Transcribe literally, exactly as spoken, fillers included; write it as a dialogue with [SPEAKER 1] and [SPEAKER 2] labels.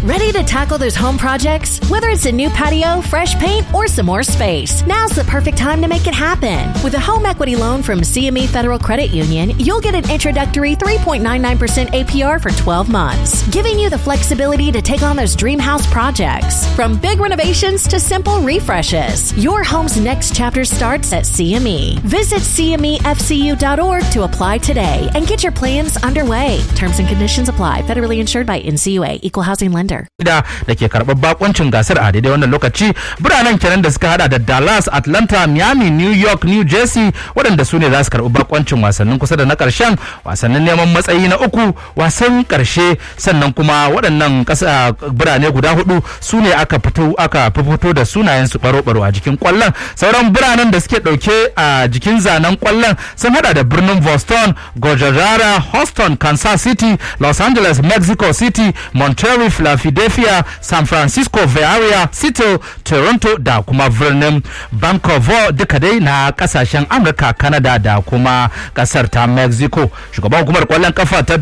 [SPEAKER 1] Ready to tackle those home projects? Whether it's a new patio, fresh paint, or some more space, now's the perfect time to make it happen. With a home equity loan from C M E Federal Credit Union, you'll get an introductory three point nine nine percent A P R for twelve months, giving you the flexibility to take on those dream house projects. From big renovations to simple refreshes, your home's next chapter starts at C M E. Visit C M E F C U dot org to apply today and get your plans underway. Terms and conditions apply. Federally insured by N C U A. Equal housing lender.
[SPEAKER 2] Da da ke karɓar bakoncin gasar a daidai wannan lokaci biranen kenan da suka hada da Dallas, Atlanta, Miami, New York, New Jersey waɗanda su ne za su karɓi bakoncin wasannin kusa da na ƙarshen, wasannin neman matsayi na uku, wasan ƙarshe, sannan kuma waɗannan ƙasa birane guda hudu su ne aka fito aka fito da sunayen su baro-baro a jikin ƙwallon. Sauran biranen da suke ɗauke a jikin zanen ƙwallon sun hada da birnin Boston, Guadalajara, Houston, Kansas City, Los Angeles, Mexico City, Monterrey, Philadelphia, San Francisco, Bay Area, Seattle, Toronto da kuma birnin Vancouver duka dai na kasashen Amurka, Canada da kuma kasar ta Mexico. Shugaban hukumar kwallon kafa ta